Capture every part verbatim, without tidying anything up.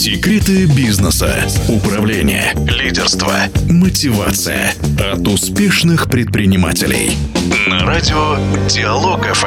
Секреты бизнеса, управления, лидерства, мотивация от успешных предпринимателей. На радио Диалог эф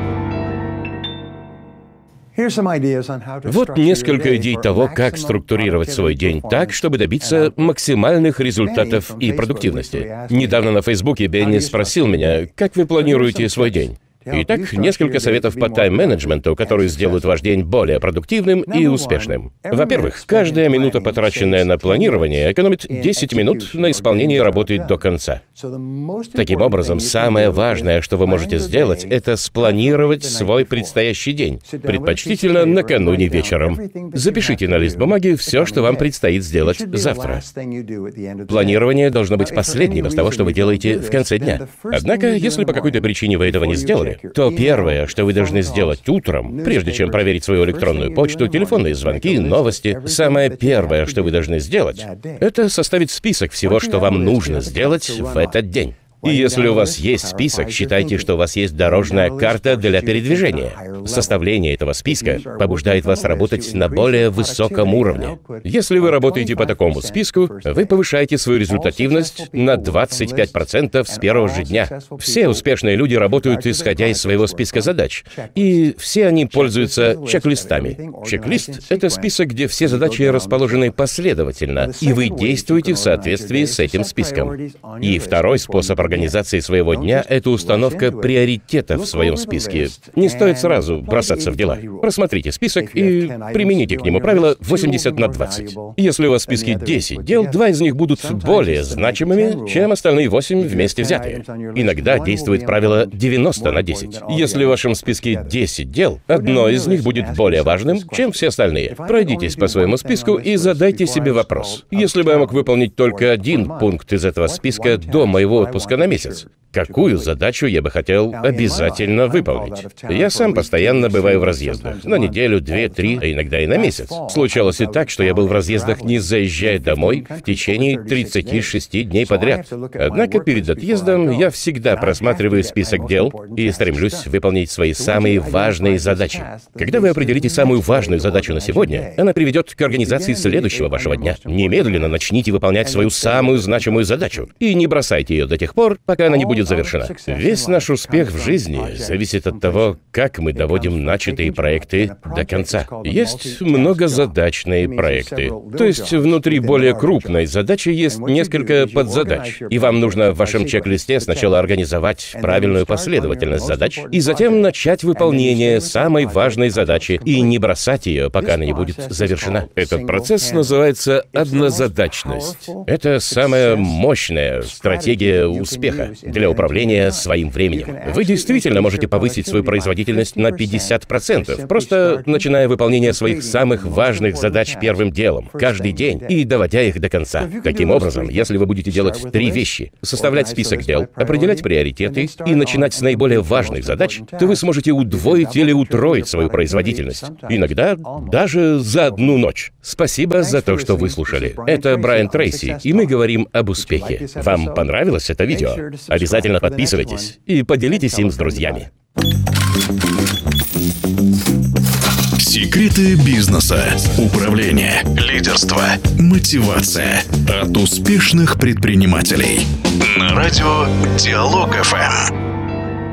эм. Вот несколько идей того, как структурировать свой день так, чтобы добиться максимальных результатов и продуктивности. Недавно на Фейсбуке Бенни спросил меня, как вы планируете свой день? Итак, несколько советов по тайм-менеджменту, которые сделают ваш день более продуктивным и успешным. Во-первых, каждая минута, потраченная на планирование, экономит десять минут на исполнение работы до конца. Таким образом, самое важное, что вы можете сделать, это спланировать свой предстоящий день, предпочтительно накануне вечером. Запишите на лист бумаги все, что вам предстоит сделать завтра. Планирование должно быть последним из того, что вы делаете в конце дня. Однако, если по какой-то причине вы этого не сделали, то первое, что вы должны сделать утром, прежде чем проверить свою электронную почту, телефонные звонки, новости, самое первое, что вы должны сделать, это составить список всего, что вам нужно сделать в этот день. И если у вас есть список, считайте, что у вас есть дорожная карта для передвижения. Составление этого списка побуждает вас работать на более высоком уровне. Если вы работаете по такому списку, вы повышаете свою результативность на двадцать пять процентов с первого же дня. Все успешные люди работают, исходя из своего списка задач. И все они пользуются чек-листами. Чек-лист — это список, где все задачи расположены последовательно, и вы действуете в соответствии с этим списком. И второй способ организации своего дня — это установка приоритетов в своем списке. Не стоит сразу бросаться в дела. Просмотрите список и примените к нему правило восемьдесят на двадцать. Если у вас в списке десять дел, два из них будут более значимыми, чем остальные восемь вместе взятые. Иногда действует правило девяносто на десять. Если в вашем списке десять дел, одно из них будет более важным, чем все остальные. Пройдитесь по своему списку и задайте себе вопрос. Если бы я мог выполнить только один пункт из этого списка до моего отпуска на месяц, какую задачу я бы хотел обязательно выполнить? Я сам постоянно бываю в разъездах. На неделю, две, три, а иногда и на месяц. Случалось и так, что я был в разъездах, не заезжая домой, в течение тридцати шести дней подряд. Однако перед отъездом я всегда просматриваю список дел и стремлюсь выполнить свои самые важные задачи. Когда вы определите самую важную задачу на сегодня, она приведет к организации следующего вашего дня. Немедленно начните выполнять свою самую значимую задачу и не бросайте ее до тех пор, пока она не будет завершена. Весь наш успех в жизни зависит от того, как мы доводим начатые проекты до конца. Есть многозадачные проекты. То есть внутри более крупной задачи есть несколько подзадач. И вам нужно в вашем чек-листе сначала организовать правильную последовательность задач, и затем начать выполнение самой важной задачи и не бросать ее, пока она не будет завершена. Этот процесс называется однозадачность. Это самая мощная стратегия успеха для управления своим временем. Вы действительно можете повысить свою производительность на пятьдесят процентов, просто начиная выполнение своих самых важных задач первым делом, каждый день, и доводя их до конца. Таким образом, если вы будете делать три вещи — составлять список дел, определять приоритеты и начинать с наиболее важных задач, то вы сможете удвоить или утроить свою производительность. Иногда даже за одну ночь. Спасибо за то, что выслушали. Это Брайан Трейси, и мы говорим об успехе. Вам понравилось это видео? Обязательно подписывайтесь и поделитесь им с друзьями. Секреты бизнеса, управления, лидерства, мотивация от успешных предпринимателей. На радио Диалог эф эм.